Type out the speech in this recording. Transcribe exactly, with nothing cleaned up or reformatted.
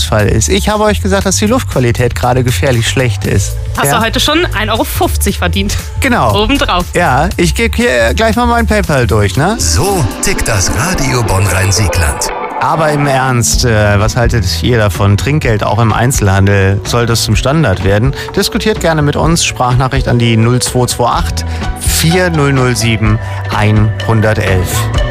Stromausfall ist. Ich habe euch gesagt, dass die Luftqualität gerade gefährlich schlecht ist. Hast ja? du heute schon ein Euro fünfzig verdient? Genau. Obendrauf. Ja, ich gebe hier gleich mal mein PayPal durch, ne? So tickt das Radio Bonn-Rhein-Siegland. Aber im Ernst, äh, was haltet ihr davon? Trinkgeld auch im Einzelhandel, soll das zum Standard werden? Diskutiert gerne mit uns. Sprachnachricht an die null zwei zwei acht vier null null sieben eins eins eins.